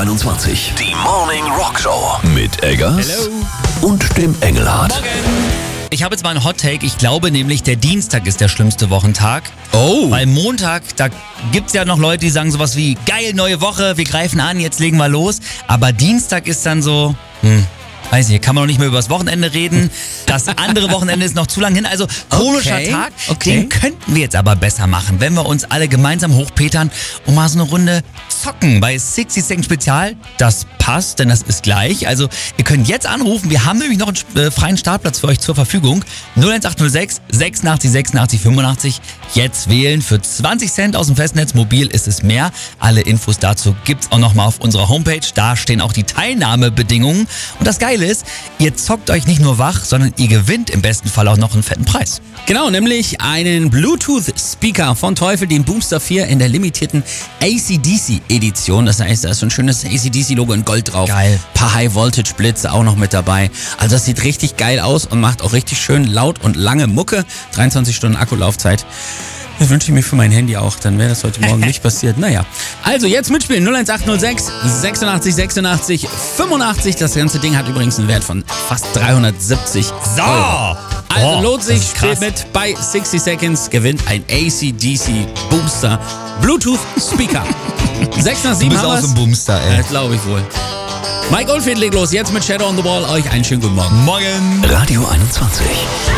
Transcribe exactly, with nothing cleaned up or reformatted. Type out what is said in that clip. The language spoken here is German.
einundzwanzig. Die Morning Rock Show mit Eggers Hello. und dem Engelhard. Ich habe jetzt mal einen Hot Take. Ich glaube nämlich, der Dienstag ist der schlimmste Wochentag. Oh. Weil Montag, da gibt's ja noch Leute, die sagen sowas wie, geil, neue Woche, wir greifen an, jetzt legen wir los. Aber Dienstag ist dann so, hm, weiß nicht, kann man noch nicht mehr über das Wochenende reden. Das andere Wochenende ist noch zu lang hin. Also komischer Okay, Tag, okay. den könnten wir jetzt aber besser machen, wenn wir uns alle gemeinsam hochpetern und mal so eine Runde zocken bei sechzig Second Spezial. Das passt, denn das ist gleich. Also ihr könnt jetzt anrufen. Wir haben nämlich noch einen äh, freien Startplatz für euch zur Verfügung. null eins acht null sechs sechsundachtzig sechsundachtzig fünfundachtzig. Jetzt wählen für zwanzig Cent aus dem Festnetz. Mobil ist es mehr. Alle Infos dazu gibt's auch nochmal auf unserer Homepage. Da stehen auch die Teilnahmebedingungen. Und das Geile ist, ihr zockt euch nicht nur wach, sondern ihr gewinnt im besten Fall auch noch einen fetten Preis. Genau, nämlich einen Bluetooth-Speaker von Teufel, den Boomster vier in der limitierten A C D C-Edition. Das heißt, da ist so ein schönes A C D C-Logo in Gold drauf. Geil. Ein paar High-Voltage-Blitze auch noch mit dabei. Also das sieht richtig geil aus und macht auch richtig schön laut und lange Mucke. dreiundzwanzig Stunden Akkulaufzeit. Das wünsche ich mir für mein Handy auch, dann wäre das heute Morgen nicht passiert. Naja, also jetzt mitspielen. null eins acht null sechs sechsundachtzig sechsundachtzig fünfundachtzig. Das ganze Ding hat übrigens einen Wert von fast dreihundertsiebzig So! Euro. Also Oh, lohnt sich, das ist krass. spielt mit bei sechzig Seconds, gewinnt ein A C D C Boomster Bluetooth Speaker. sechs nach sieben haben wir's. Boomster, Ja, glaube ich wohl. Mike Oldfield legt los, jetzt mit Shadow on the Wall. Euch einen schönen guten Morgen. Morgen! Radio einundzwanzig.